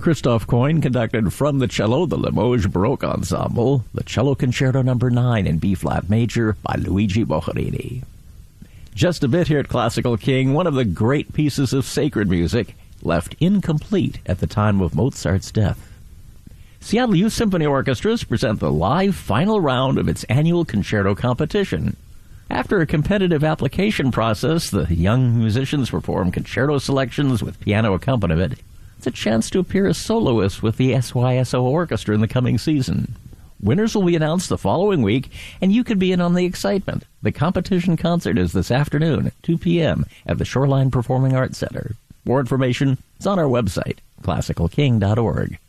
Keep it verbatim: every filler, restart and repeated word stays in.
Christoph Coyne conducted from the cello the Limoges Baroque Ensemble, the Cello Concerto number nine in B-flat major by Luigi Boccherini. Just a bit here at Classical King, one of the great pieces of sacred music left incomplete at the time of Mozart's death. Seattle Youth Symphony Orchestras present the live final round of its annual concerto competition. After a competitive application process, the young musicians perform concerto selections with piano accompaniment. It's a chance to appear as soloists with the S Y S O Orchestra in the coming season. Winners will be announced the following week, and you can be in on the excitement. The competition concert is this afternoon, two p.m., at the Shoreline Performing Arts Center. More information is on our website, classical king dot org.